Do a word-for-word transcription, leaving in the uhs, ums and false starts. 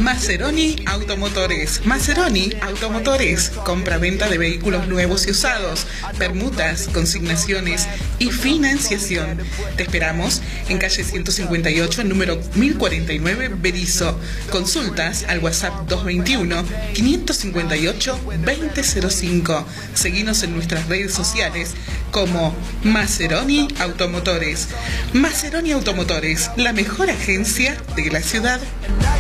Maseroni Automotores. Maseroni Automotores. Compra-venta de vehículos nuevos y usados, permutas, consignaciones y financiación. Te esperamos en calle ciento cincuenta y ocho, número mil cuarenta y nueve, Berisso. Consultas al WhatsApp dos dos uno, cinco cinco ocho, dos cero cero cinco. Seguinos en nuestras redes sociales como Maseroni Automotores. Maseroni Automotores, la mejor agencia de la ciudad.